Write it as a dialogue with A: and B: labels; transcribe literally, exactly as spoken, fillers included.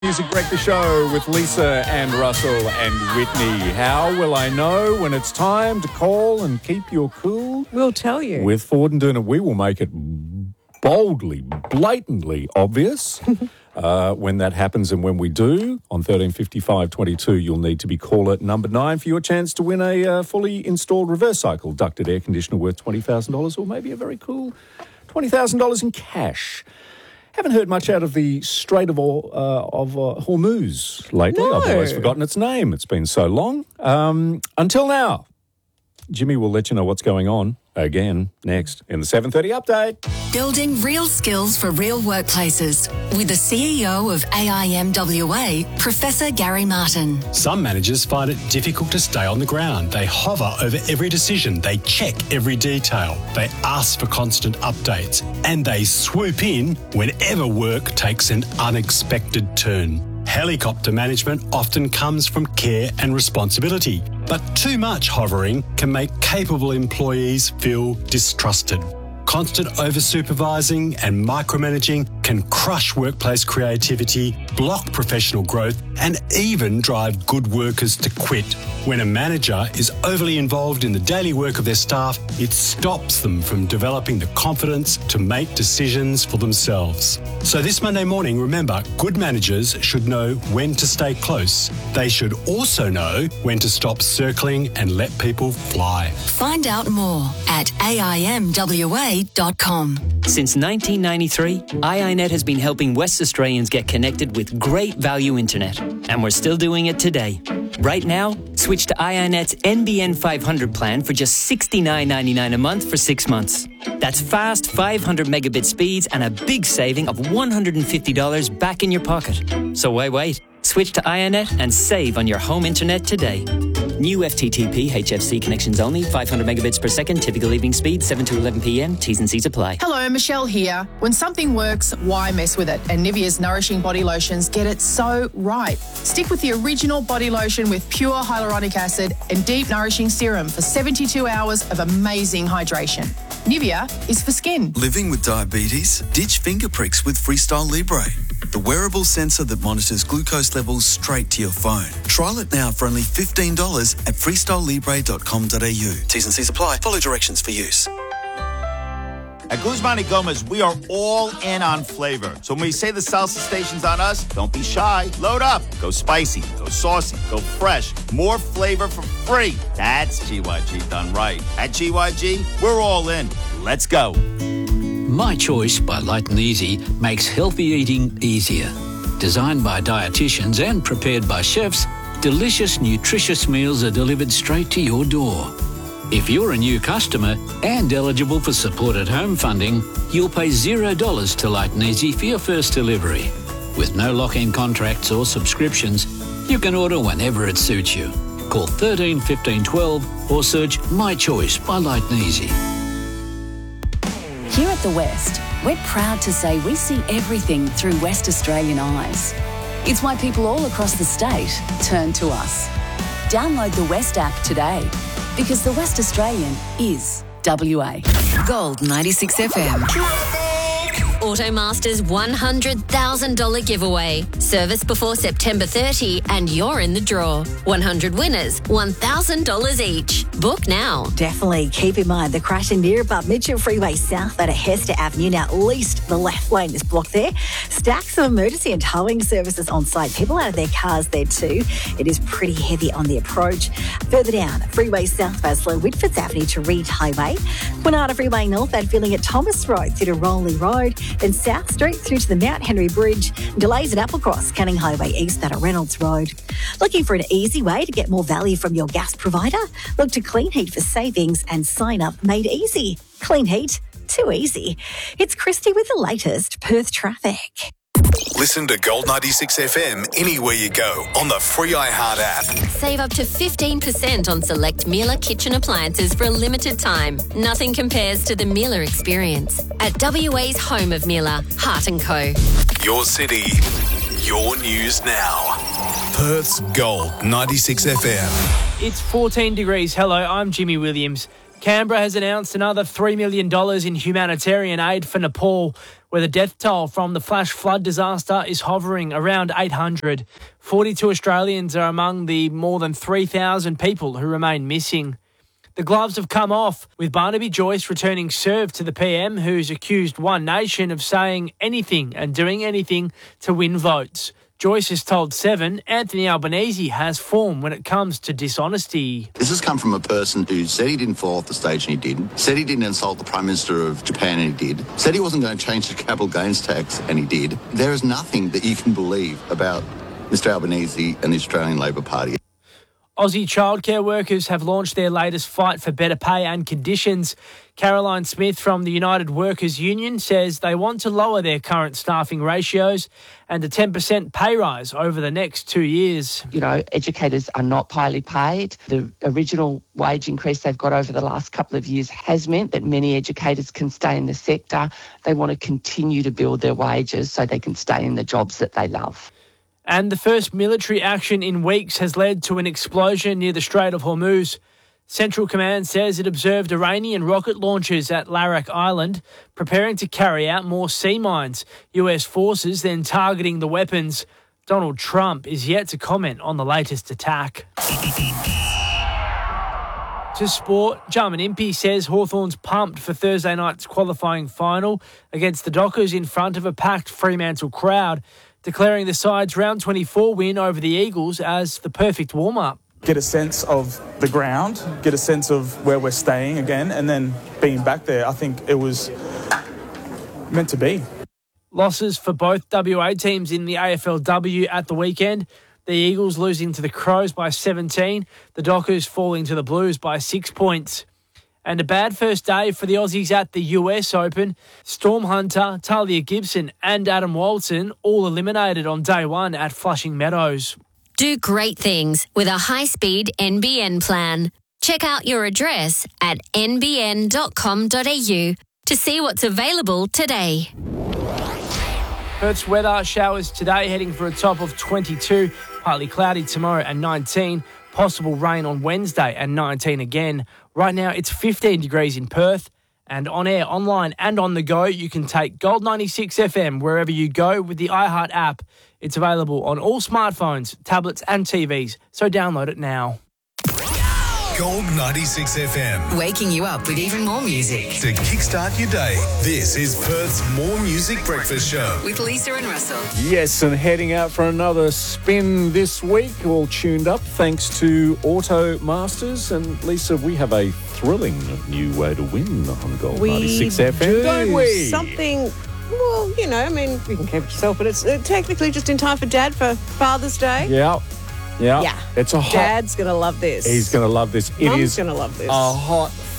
A: Music Breakfast Show with Lisa and Russell and Whitney. How will I know when it's time to call and keep your cool?
B: We'll tell you.
A: With Ford and Duna, we will make it boldly, blatantly obvious uh, when that happens. And when we do, on thirteen fifty-five twenty-two, you'll need to be caller number nine for your chance to win a uh, fully installed reverse cycle ducted air conditioner worth twenty thousand dollars or maybe a very cool twenty thousand dollars in cash. Haven't heard much out of the Strait of, uh, of uh, Hormuz lately.
B: No.
A: I've always forgotten its name. It's been so long. Um, until now, Jimmy will let you know what's going on again next in the seven thirty update.
C: Building real skills for real workplaces with the C E O of A I M W A, Professor Gary Martin.
D: Some managers find it difficult to stay on the ground. They hover over every decision. They check every detail. They ask for constant updates. And they swoop in whenever work takes an unexpected turn. Helicopter management often comes from care and responsibility, but too much hovering can make capable employees feel distrusted. Constant over-supervising and micromanaging can crush workplace creativity, block professional growth, and even drive good workers to quit. When a manager is overly involved in the daily work of their staff, it stops them from developing the confidence to make decisions for themselves. So this Monday morning, remember, good managers should know when to stay close. They should also know when to stop circling and let people fly.
C: Find out more at A I M W A dot com.
E: Since nineteen ninety-three, I I Net has been helping West Australians get connected with great value internet. And we're still doing it today. Right now, switch to I I Net's N B N five hundred plan for just sixty-nine ninety-nine a month for six months. That's fast five hundred megabit speeds and a big saving of one hundred fifty dollars back in your pocket. So why wait? Switch to I I Net and save on your home internet today. New F T T P H F C connections only, five hundred megabits per second, typical evening speed, seven to eleven p.m, T's and C's apply.
F: Hello, Michelle here. When something works, why mess with it? And Nivea's Nourishing Body Lotions get it so right. Stick with the original body lotion with pure hyaluronic acid and deep nourishing serum for seventy-two hours of amazing hydration. Nivea is for skin.
G: Living with diabetes? Ditch finger pricks with Freestyle Libre, the wearable sensor that monitors glucose levels straight to your phone. Trial it now for only fifteen dollars at freestyle libre dot com dot a u. T's and C's apply. Follow directions for use.
H: At Guzman y Gomez, we are all in on flavor. So when we say the salsa station's on us, don't be shy. Load up. Go spicy. Go saucy. Go fresh. More flavor for free. That's G Y G done right. At G Y G, we're all in. Let's go.
I: My Choice by Light and Easy makes healthy eating easier. Designed by dietitians and prepared by chefs, delicious, nutritious meals are delivered straight to your door. If you're a new customer and eligible for supported home funding, you'll pay zero dollars to Light and Easy for your first delivery. With no lock-in contracts or subscriptions, you can order whenever it suits you. Call thirteen fifteen twelve or search My Choice by Light and Easy.
J: Here at The West, we're proud to say we see everything through West Australian eyes. It's why people all across the state turn to us. Download the West app today, because the West Australian is W A.
C: Gold ninety-six F M. Automasters one hundred thousand dollars giveaway. Service before September thirtieth and you're in the draw. one hundred winners, one thousand dollars each. Book now.
K: Definitely keep in mind the crash in near above Mitchell Freeway South at Hester Avenue. Now, at least the left lane is blocked there. Stacks of emergency and towing services on site. People out of their cars there too. It is pretty heavy on the approach. Further down, Freeway South Baslow, Whitfords Avenue to Reed Highway. Quinata Freeway North, bad feeling at Thomas Road through to Rowley Road. Then South Street through to the Mount Henry Bridge. Delays at Applecross, Canning Highway East at Reynolds Road. Looking for an easy way to get more value from your gas provider? Look to Clean Heat for savings and sign up made easy. Clean Heat, too easy. It's Christy with the latest Perth traffic.
L: Listen to Gold ninety-six F M anywhere you go on the free iHeart app.
C: Save up to fifteen percent on select Miele kitchen appliances for a limited time. Nothing compares to the Miele experience. At W A's home of Miele, Hart and Co.
L: Your city, your news now. Perth's Gold ninety-six F M.
M: It's fourteen degrees. Hello, I'm Jimmy Williams. Canberra has announced another three million dollars in humanitarian aid for Nepal, where the death toll from the flash flood disaster is hovering around eight hundred. forty-two Australians are among the more than three thousand people who remain missing. The gloves have come off, with Barnaby Joyce returning serve to the P M, who's accused One Nation of saying anything and doing anything to win votes. Joyce has told Seven Anthony Albanese has form when it comes to dishonesty.
B: This has come from a person who said he didn't fall off the stage and he did, said he didn't insult the Prime Minister of Japan and he did, said he wasn't going to change the capital gains tax and he did. There is nothing that you can believe about Mister Albanese and the Australian Labor Party.
M: Aussie childcare workers have launched their latest fight for better pay and conditions. Caroline Smith from the United Workers Union says they want to lower their current staffing ratios and a ten percent pay rise over the next two years.
N: You know, educators are not highly paid. The original wage increase they've got over the last couple of years has meant that many educators can stay in the sector. They want to continue to build their wages so they can stay in the jobs that they love.
M: And the first military action in weeks has led to an explosion near the Strait of Hormuz. Central Command says it observed Iranian rocket launches at Larak Island, preparing to carry out more sea mines. U S forces then targeting the weapons. Donald Trump is yet to comment on the latest attack. To sport, Jarman Impey says Hawthorn's pumped for Thursday night's qualifying final against the Dockers in front of a packed Fremantle crowd, declaring the side's round twenty-four win over the Eagles as the perfect warm-up.
O: Get a sense of the ground, get a sense of where we're staying again, and then being back there, I think it was meant to be.
M: Losses for both W A teams in the A F L W at the weekend. The Eagles losing to the Crows by seventeen, the Dockers falling to the Blues by six points. And a bad first day for the Aussies at the U S Open. Storm Hunter, Talia Gibson and Adam Walton all eliminated on day one at Flushing Meadows.
C: Do great things with a high-speed N B N plan. Check out your address at n b n dot com dot a u to see what's available today.
M: Perth's weather, showers today heading for a top of twenty-two, partly cloudy tomorrow and nineteen. Possible rain on Wednesday and nineteen again. Right now it's fifteen degrees in Perth, and on air, online and on the go, you can take Gold ninety-six F M wherever you go with the iHeart app. It's available on all smartphones, tablets and T Vs, so download it now.
L: Gold ninety-six F M.
P: Waking you up with even more music.
L: To kickstart your day, this is Perth's More Music Breakfast Show.
P: With Lisa and Russell.
A: Yes, and heading out for another spin this week, all tuned up thanks to Auto Masters. And Lisa, we have a thrilling new way to win on Gold
Q: we
A: ninety-six F M,
Q: do
A: don't we?
Q: Something, well, you know, I mean, you can keep it yourself, but it's uh, technically just in time for Dad for Father's Day.
A: Yeah. Yeah.
Q: Yeah.
A: It's a hot...
Q: Dad's going to love this.
A: He's going to love this. It
Q: Mum's
A: is
Q: going to love this.
A: a hot